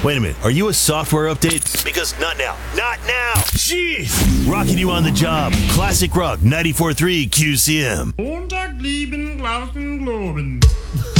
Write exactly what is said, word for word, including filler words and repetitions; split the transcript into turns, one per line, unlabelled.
Wait a minute, are you a software update? Because not now. Not now! Jeez! Rocking you on the job. Classic Rock ninety-four point three Q C M.
Montag, lieben, Glauben, Globen.